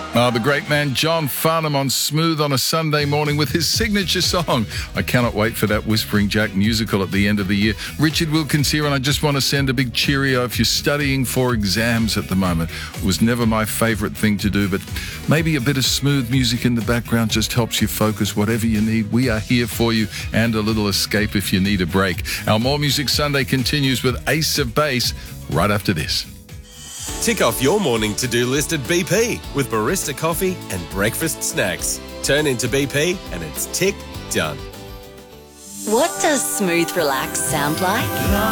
The great man John Farnham on Smooth on a Sunday morning with his signature song. I cannot wait for that Whispering Jack musical at the end of the year. Richard Wilkins here, and I just want to send a big cheerio if you're studying for exams at the moment. It was never my favourite thing to do, but maybe a bit of smooth music in the background just helps you focus. Whatever you need, we are here for you, and a little escape if you need a break. Our More Music Sunday continues with Ace of Base right after this. Tick off your morning to-do list at BP with barista coffee and breakfast snacks. Turn into BP and it's tick done. What does Smooth Relax sound like?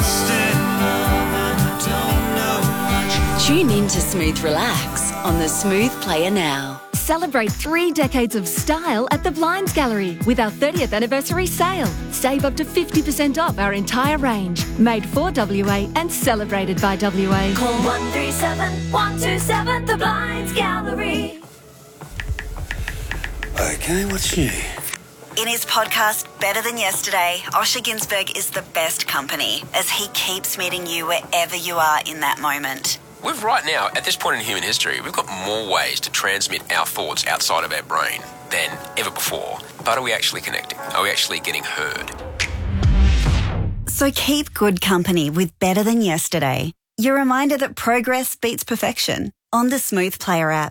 Tune in to Smooth Relax on the Smooth Player now. Celebrate 3 decades of style at the Blinds Gallery with our 30th anniversary sale. Save up to 50% off our entire range. Made for WA and celebrated by WA. Call 137 127 the Blinds Gallery. Okay, what's new? In his podcast, Better Than Yesterday, Osher Günsberg is the best company as he keeps meeting you wherever you are in that moment. We've right now, at this point in human history, we've got more ways to transmit our thoughts outside of our brain than ever before. But are we actually connecting? Are we actually getting heard? So keep good company with Better Than Yesterday. Your reminder that progress beats perfection on the Smooth Player app.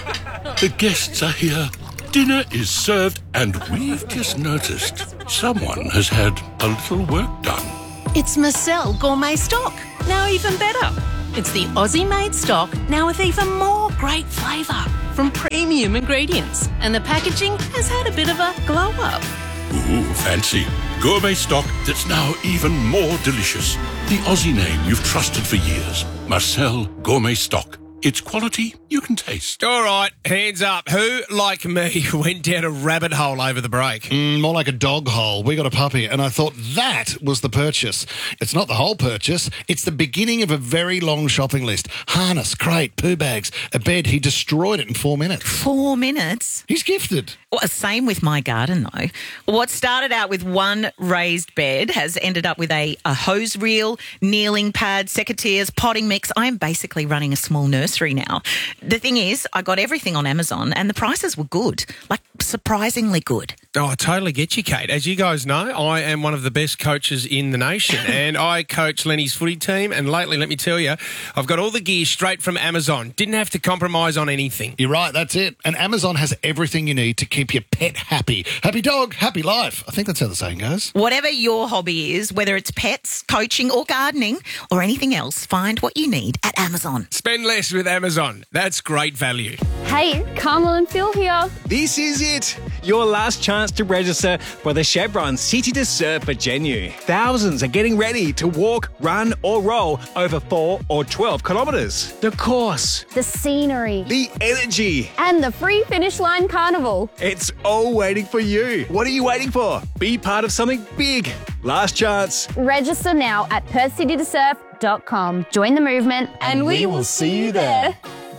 The guests are here. Dinner is served, and we've just noticed someone has had a little work done. It's Marcel Gourmet Stock, now even better. It's the Aussie-made stock, now with even more great flavour from premium ingredients. And the packaging has had a bit of a glow-up. Ooh, fancy. Gourmet stock that's now even more delicious. The Aussie name you've trusted for years. Marcel Gourmet Stock. It's quality you can taste. All right, hands up. Who, like me, went down a rabbit hole over the break? More like a dog hole. We got a puppy, and I thought that was the purchase. It's not the whole purchase. It's the beginning of a very long shopping list. Harness, crate, poo bags, a bed. He destroyed it in 4 minutes. 4 minutes? He's gifted. Well, same with my garden, though. What started out with one raised bed has ended up with a hose reel, kneeling pad, secateurs, potting mix. I am basically running a small nursery now. The thing is, I got everything on Amazon and the prices were good, like surprisingly good. Oh, I totally get you, Kate. As you guys know, I am one of the best coaches in the nation and I coach Lenny's footy team, and lately, let me tell you, I've got all the gear straight from Amazon. Didn't have to compromise on anything. You're right, that's it. And Amazon has everything you need to keep your pet happy. Happy dog, happy life. I think that's how the saying goes. Whatever your hobby is, whether it's pets, coaching or gardening or anything else, find what you need at Amazon. Spend less with Amazon. That's great value. Hey, Carmel and Phil here. This is it. Your last chance to register for the Chevron City to Surf Virginia. Thousands are getting ready to walk, run or roll over 4 or 12 kilometres. The course, the scenery, the energy, and the free finish line carnival. It's all waiting for you. What are you waiting for? Be part of something big. Last chance. Register now at perthcitytosurf.com. Join the movement and we will see you there.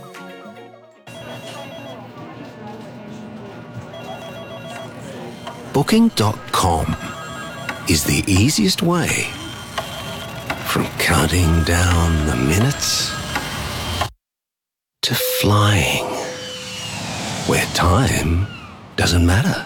Booking.com is the easiest way from counting down the minutes to flying where time doesn't matter.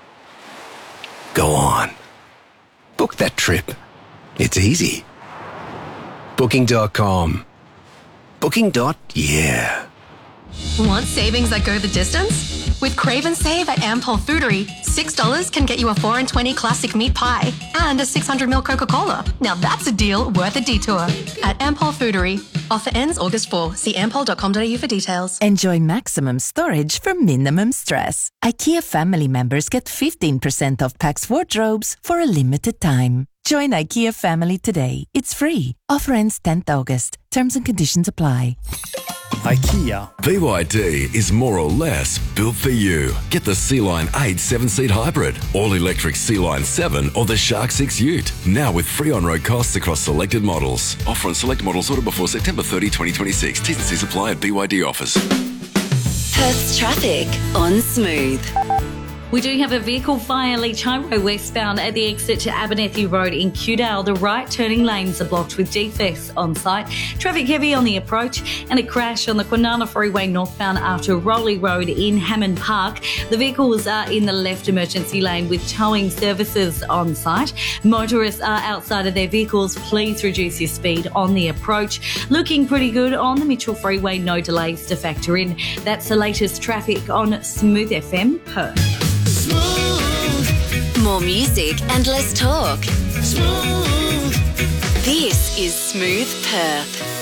Go on. Book that trip. It's easy. Booking.com. Booking.yeah. Want savings that go the distance? With Crave and Save at Ampol Foodery, $6 can get you a 4 and 20 classic meat pie and a 600ml Coca-Cola. Now that's a deal worth a detour. At Ampol Foodery. Offer ends August 4. See ampol.com.au for details. Enjoy maximum storage for minimum stress. IKEA family members get 15% off Pax wardrobes for a limited time. Join IKEA family today. It's free. Offer ends 10th August. Terms and conditions apply. IKEA. BYD is more or less built for you. Get the Sea-Line 8 7-seat hybrid, all-electric Sea-Line 7 or the Shark 6 Ute. Now with free on-road costs across selected models. Offer on select models ordered before September 30, 2026. T's and C's apply at BYD offers. Perth's traffic on Smooth. We do have a vehicle via Leach Highway westbound at the exit to Abernethy Road in Kewdale. The right turning lanes are blocked with defects on site. Traffic heavy on the approach, and a crash on the Kwinana Freeway northbound after Rowley Road in Hammond Park. The vehicles are in the left emergency lane with towing services on site. Motorists are outside of their vehicles. Please reduce your speed on the approach. Looking pretty good on the Mitchell Freeway, no delays to factor in. That's the latest traffic on Smooth FM Perth. More music and less talk. This is Smooth Perth.